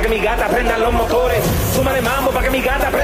mi gata prenda los motores. Súmale mambo pa' que mi gata prenda